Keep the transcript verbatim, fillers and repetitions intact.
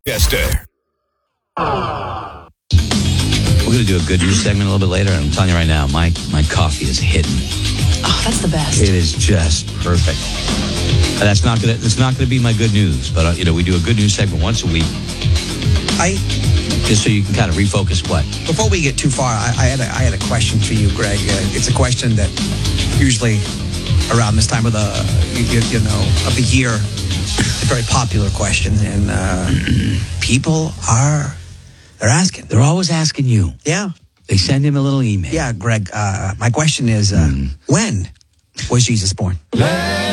Chester. We're going to do a good news segment a little bit later. I'm telling you right now, my, my coffee is hidden. Oh, that's the best. It is just perfect. And that's not going to, it's not going to be my good news, but, uh, you know, we do a good news segment once a week. I Just so you can kind of refocus what? Before we get too far, I, I had a, I had a question for you, Greg. Uh, it's a question that usually around this time of the you, you know of the year, a very popular question, and uh, people are they're asking. They're always asking you. Yeah, They send him a little email. yeah, Greg. Uh, my question is, uh, mm. when was Jesus born?